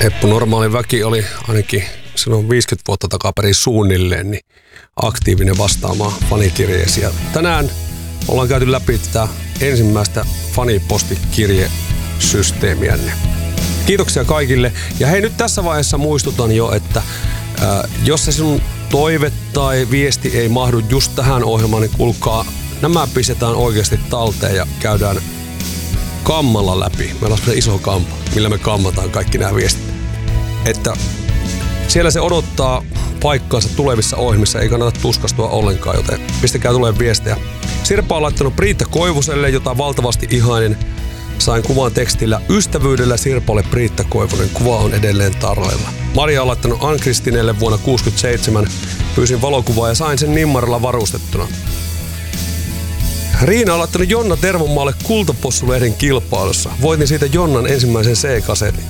Eppu Normaali väki oli ainakin silloin 50 vuotta takaperin suunnilleen niin aktiivinen vastaamaan fanikirjeisiä. Tänään ollaan käyty läpi tätä ensimmäistä fanipostikirjesysteemiänne. Kiitoksia kaikille. Ja hei, nyt tässä vaiheessa muistutan jo, että jos se sinun toive tai viesti ei mahdu just tähän ohjelmaan, niin kuulkaa, nämä pistetään oikeasti talteen ja käydään kammalla läpi. Meillä on se iso kampa, millä me kammataan kaikki nämä viestit. Että siellä se odottaa paikkaansa tulevissa ohjelmissa, ei kannata tuskastua ollenkaan, joten pistäkää tulee viestejä. Sirpa on laittanut Priitta Koivuselle, jota valtavasti ihainen. Sain kuvan tekstillä ystävyydellä Sirpalle Priitta Koivunen. Kuva on edelleen tarrailla. Maria on laittanut Ann-Kristinelle vuonna 1967. Pyysin valokuvaa ja sain sen nimmarilla varustettuna. Riina on laittanut Jonna Tervonmaalle Kultapossulehden kilpailussa. Voitin siitä Jonnan ensimmäisen C-kasetin.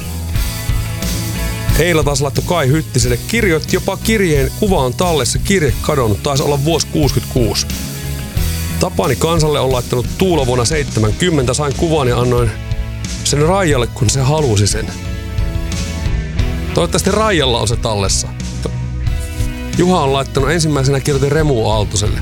Eila taas laittoi Kai Hyttiselle. Kirjoitti jopa kirjeen, kuva on tallessa, kirje kadonnut. Taisi olla vuosi 66. Tapani Kansalle on laittanut Tuula vuonna 70. Sain kuvan ja annoin sen Raijalle, kun se halusi sen. Toivottavasti Raijalla on se tallessa. Juha on laittanut ensimmäisenä kirjoitin Remu Aaltoselle.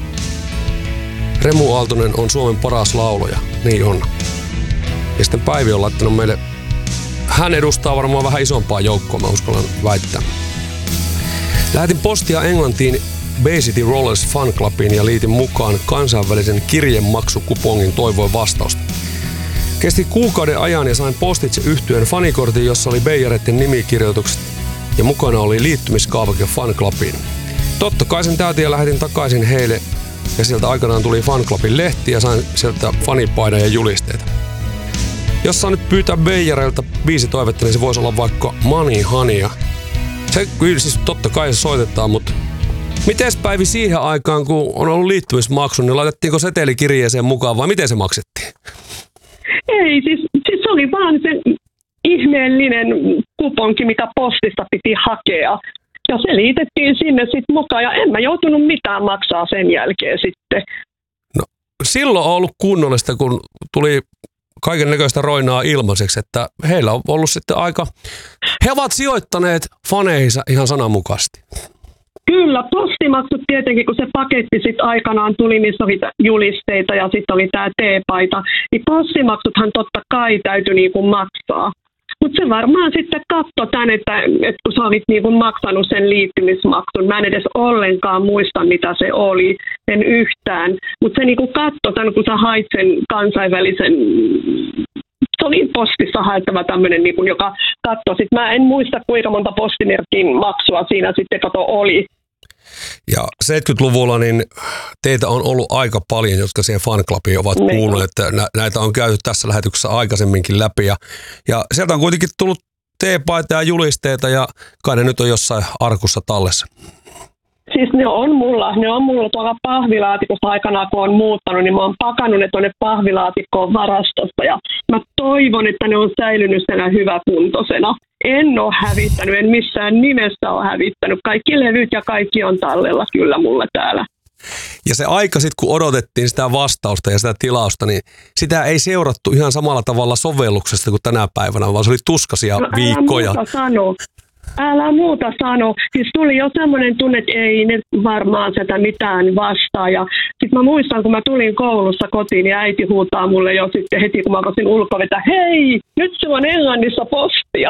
Remu Aaltonen on Suomen paras laulaja. Niin on. Ja sitten Päivi on laittanut meille. Hän edustaa varmaan vähän isompaa joukkoa, mä uskallan väittää. Lähetin postia Englantiin Bay City Rollers Fan Clubiin ja liitin mukaan kansainvälisen kirjemaksukupongin, toivoin vastausta. Kesti kuukauden ajan ja sain postitse yhtyeen fanikortin, jossa oli Beijareiden nimikirjoitukset ja mukana oli liittymiskaavake Fan Clubiin. Totta kai sen täytin ja lähetin takaisin heille ja sieltä aikanaan tuli Fan Clubin lehti ja sain sieltä fanipaidan ja julisteita. Jos saa nyt pyytää Beijareilta 5 toivetta, niin se voisi olla vaikka Money Honeya. Se kyllä siis totta kai se soitetaan, mutta mites Päivi siihen aikaan, kun on ollut liittymismaksu, niin laitettiinko seteli kirjeeseen mukaan vai miten se maksettiin? Ei, siis se oli vaan se ihmeellinen kuponki, mitä postista piti hakea. Ja se liitettiin sinne sitten mukaan ja en mä joutunut mitään maksaa sen jälkeen sitten. No silloin on ollut kunnollista, kun tuli kaiken näköistä roinaa ilmaiseksi, että heillä on ollut sitten aika. He ovat sijoittaneet faneihinsa ihan sananmukaisesti. Kyllä, postimaksut tietenkin, kun se paketti sitten aikanaan tuli, missä oli julisteita ja sitten oli tämä teepaita, niin postimaksuthan totta kai täytyi niinku maksaa. Mutta se varmaan sitten katsoi tämän, että kun sä olit niinku maksanut sen liittymismaksun, mä en edes ollenkaan muista, mitä se oli, en yhtään. Mutta se niinku katsoi tämän, kun sä hait sen kansainvälisen, se oli postissa haettava tämmöinen, niinku, joka katsoi. Sitten mä en muista, kuinka monta postimerkin maksua siinä sitten oli. Ja 70-luvulla niin teitä on ollut aika paljon, jotka siihen fanclubiin ovat kuulleet, että näitä on käyty tässä lähetyksessä aikaisemminkin läpi. Ja sieltä on kuitenkin tullut teepaita ja julisteita ja kai ne nyt on jossain arkussa tallessa. Siis ne on mulla tuolla pahvilaatikossa aikanaan, kun on muuttanut, niin mä oon pakannut ne tuonne pahvilaatikkoon varastosta ja mä toivon, että ne on säilynyt siellä hyväkuntoisena. En ole hävittänyt, en missään nimessä ole hävittänyt. Kaikki levyt ja kaikki on tallella kyllä mulla täällä. Ja se aika sitten, kun odotettiin sitä vastausta ja sitä tilausta, niin sitä ei seurattu ihan samalla tavalla sovelluksesta kuin tänä päivänä, vaan se oli tuskaisia viikkoja. Älä muuta sano. Siis tuli jo semmoinen tunne, että ei ne varmaan sitä mitään vastaa. Ja sitten mä muistan, kun mä tulin koulussa kotiin, niin äiti huutaa mulle jo sitten heti, kun mä kosin ulkovetä, hei, nyt se on Englannissa postia.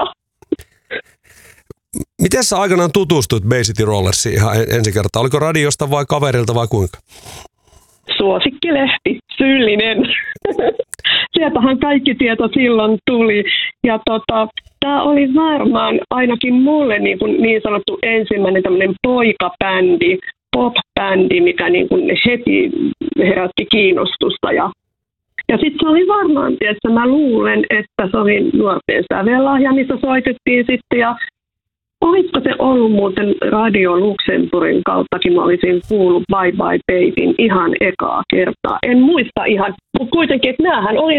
Miten sä aikanaan tutustuit Bay City Rollersiin ihan ensi kertaa? Oliko radiosta vai kaverilta vai kuinka? Suosikkilehti, Syyllinen. Sieltähän kaikki tieto silloin tuli. Ja tämä oli varmaan ainakin mulle niin sanottu ensimmäinen tämmöinen poikabändi, pop-bändi, mikä niin kuin heti herätti kiinnostusta. Ja sitten se oli varmaan, että mä luulen, että se oli nuorten sävellahja, missä soitettiin sitten. Ja olisiko se ollut muuten Radio Luxemburgin kauttakin, mä olisin kuullut Bye Bye Babyn ihan ekaa kertaa. En muista ihan, mutta kuitenkin, että näähän oli